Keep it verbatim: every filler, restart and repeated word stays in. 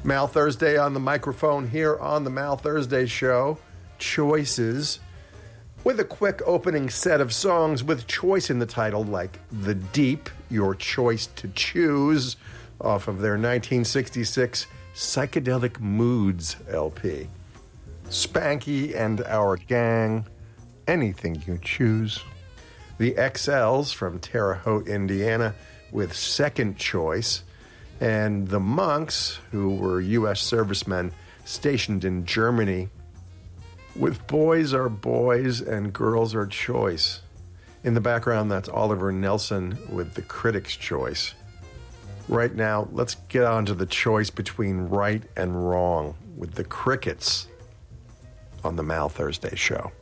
Mal Thursday on the microphone here on the Mal Thursday Show. Choices. With a quick opening set of songs with choice in the title, like The Deep, Your Choice to Choose, off of their nineteen sixty-six Psychedelic Moods L P. Spanky and Our Gang, Anything You Choose. The X Ls from Terre Haute, Indiana, with Second Choice. And the Monks, who were U S servicemen stationed in Germany, with Boys Are Boys and Girls Are Choice. In the background, that's Oliver Nelson with The Critic's Choice. Right now, let's get on to the choice between right and wrong with the Crickets on the Mal Thursday Show.